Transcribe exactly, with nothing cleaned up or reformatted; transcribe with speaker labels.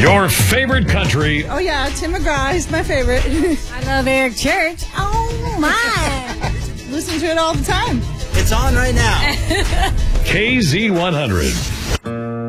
Speaker 1: Your favorite country.
Speaker 2: Oh, yeah, Tim McGraw. He's my favorite.
Speaker 3: I love Eric Church. Oh, my.
Speaker 2: Listen to it all the time.
Speaker 4: It's on right now.
Speaker 1: K Z one hundred.